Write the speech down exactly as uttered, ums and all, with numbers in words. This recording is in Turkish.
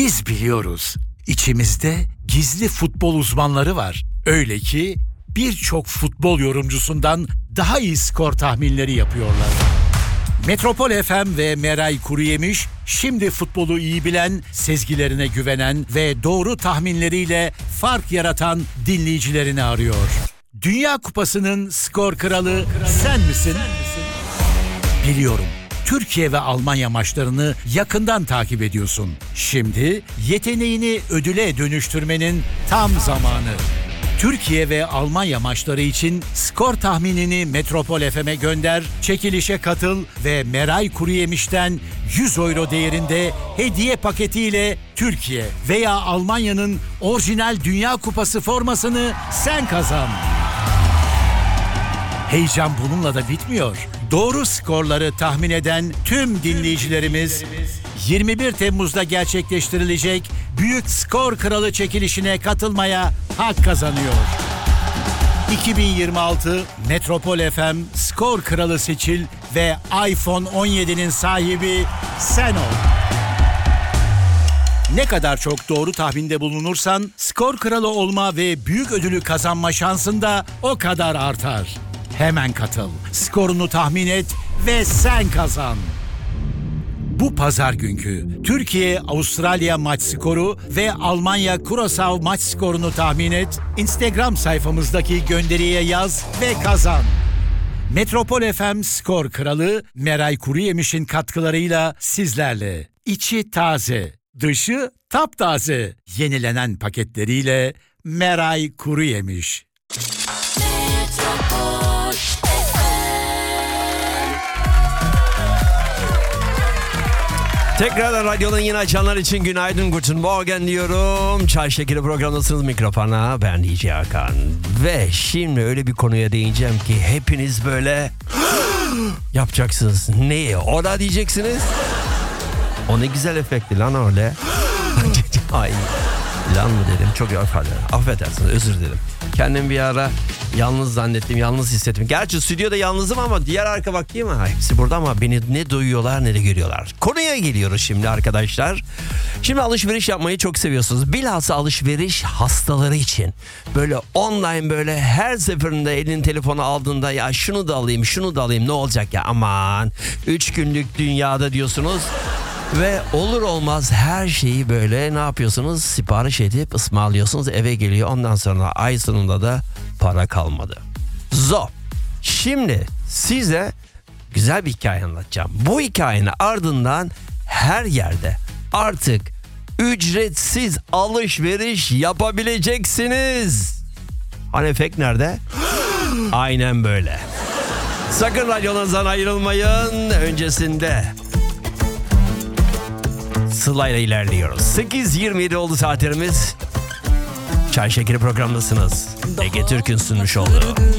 Biz biliyoruz. İçimizde gizli futbol uzmanları var. Öyle ki birçok futbol yorumcusundan daha iyi skor tahminleri yapıyorlar. Metropol F M ve Meray Kuruyemiş şimdi futbolu iyi bilen, sezgilerine güvenen ve doğru tahminleriyle fark yaratan dinleyicilerini arıyor. Dünya Kupası'nın skor kralı sen misin? Biliyorum. Türkiye ve Almanya maçlarını yakından takip ediyorsun. Şimdi yeteneğini ödüle dönüştürmenin tam zamanı. Türkiye ve Almanya maçları için skor tahminini Metropol F M'e gönder, çekilişe katıl ve Meray Kuruyemiş'ten yüz euro değerinde hediye paketiyle Türkiye veya Almanya'nın orijinal Dünya Kupası formasını sen kazan. Heyecan bununla da bitmiyor. Doğru skorları tahmin eden tüm dinleyicilerimiz yirmi bir Temmuz'da gerçekleştirilecek Büyük Skor Kralı çekilişine katılmaya hak kazanıyor. iki bin yirmi altı Metropol F M Skor Kralı seçil ve iPhone on yedi'nin sahibi sen ol. Ne kadar çok doğru tahminde bulunursan skor kralı olma ve büyük ödülü kazanma şansın da o kadar artar. Hemen katıl, skorunu tahmin et ve sen kazan. Bu pazar günkü Türkiye-Avustralya maç skoru ve Almanya-Curaçao maç skorunu tahmin et, Instagram sayfamızdaki gönderiye yaz ve kazan. Metropol F M Skor Kralı Meray Kuruyemiş'in katkılarıyla sizlerle. İçi taze, dışı taptaze. Yenilenen paketleriyle Meray Kuruyemiş. Tekrardan radyonun yeni açanlar için günaydın, guten morgen diyorum. Çay şekeri programındasınız, mikrofona ben D J Hakan. Ve şimdi öyle bir konuya değineceğim ki hepiniz böyle yapacaksınız. Neyi? O da diyeceksiniz. O ne güzel efekti lan öyle. Ay, lan mı dedim, çok affedersiniz, özür dilerim. Kendim bir ara yalnız zannettim, yalnız hissettim. Gerçi stüdyoda yalnızım ama diğer arka bakayım mı? Hepsi burada ama beni ne duyuyorlar ne de görüyorlar. Konuya geliyoruz şimdi arkadaşlar. Şimdi alışveriş yapmayı çok seviyorsunuz. Bilhassa alışveriş hastaları için. Böyle online, böyle her seferinde elin telefonu aldığında ya şunu da alayım, şunu da alayım, ne olacak ya, aman. Üç günlük dünyada diyorsunuz. Ve olur olmaz her şeyi böyle ne yapıyorsunuz? Sipariş edip ısmarlıyorsunuz, eve geliyor. Ondan sonra ay sonunda da para kalmadı. Zo. Şimdi size güzel bir hikaye anlatacağım. Bu hikayenin ardından her yerde artık ücretsiz alışveriş yapabileceksiniz. Hani efekt nerede? Aynen böyle. Sakın radyonuzdan ayrılmayın. Öncesinde Sıla'yla ilerliyoruz. sekiz yirmi yedi oldu saatlerimiz. Çay şekeri programındasınız. Ege Türk'ün sunmuş olduğu